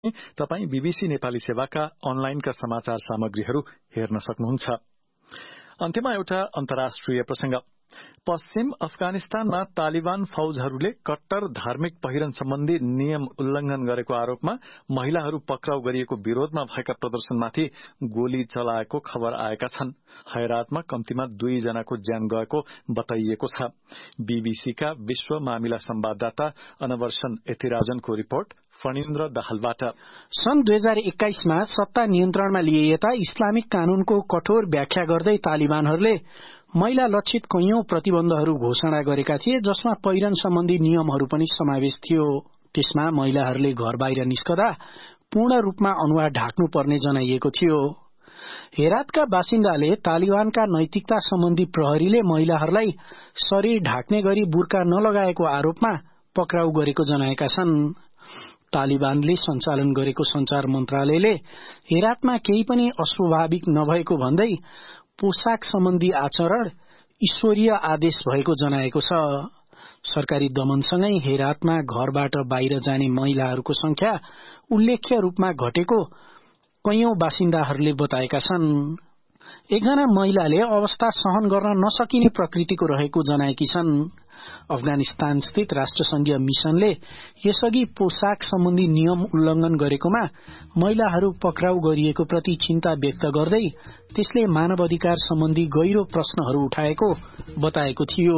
तपाईं बीबीसी नेपाली सेवाका अनलाइनका समाचार सामग्रीहरू हेर्न सक्नुहुन्छ। अन्त्यमा एउटा अन्तर्राष्ट्रिय प्रसंग। पश्चिम अफगानिस्तानमा तालिबान फौजहरूले कट्टर धार्मिक पहिरन सम्बन्धी नियम उल्लंघन गरेको आरोपमा महिलाहरू पक्राउ गरिएको विरोधमा भएका प्रदर्शनमाथि गोली चलाएको खबर आएका छन्। हैरातमा कम्तीमा 2 जनाको ज्यान गएको बताइएको छ। बीबीसीका विश्व मामिला संवाददाता अनवर्सन एथिराजनको रिपोर्ट फणिन्द्र दाहालबाट। सन् 2021 मा सत्ता नियन्त्रणमा लिइएता इस्लामिक कानूनको कठोर व्याख्या गर्दै तालिबानहरूले महिला लक्षित कैयौं प्रतिबन्धहरू घोषणा गरेका थिए, जसमा पहिरन सम्बन्धी नियमहरू पनि समावेश थियो। त्यसमा महिलाहरूले घर बाहिर निस्कदा पूर्ण रूपमा अनुहार ढाक्नु पर्ने जनाइएको थियो। हेरातका बासिन्दाले तालिबानका नैतिकता सम्बन्धी प्रहरीले महिलाहरूलाई शरीर ढाक्ने गरी बुर्का नलगाएको आरोपमा पक्राउ गरेको जनाएका छन्। तालिबानले सञ्चालन गरेको संचार मन्त्रालयले हेरातमा केही पनि अस्वाभाविक नभएको भन्दै पोशाक सम्बन्धी आचरण ईश्वरीय आदेश भएको जनाएको छ। सरकारी दमनसँगै हेरातमा घरबाट बाहिर जाने महिलाहरूको संख्या उल्लेख्य रूपमा घटेको कैयौं बासिन्दाहरूले बताएका छन्। एकजना महिलाले अवस्था सहन गर्न नसकिने प्रकृतिको रहेको जनाएकी छन्। अफगानिस्तान स्थित राष्ट्रसंघीय मिशनले यसअघि पोशाक सम्बन्धी नियम उल्लंघन गरेकोमा महिलाहरू पक्राउ गरिएको प्रति चिन्ता व्यक्त गर्दै त्यसले मानवाधिकार सम्बन्धी गहिरो प्रश्नहरू उठाएको बताएको थियो।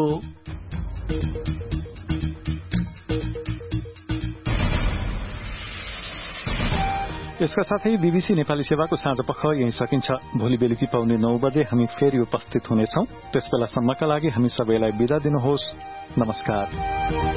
यसका साथै बीबीसी नेपाली सेवाको साँझपख यही सकिन्छ। भोलि बेलुकी पाउने 9 बजे हामी फेरि उपस्थित हुनेछौं। त्यसबेलासम्मका लागि हामी सबैलाई बिदा दिनुहोस्। नमस्कार।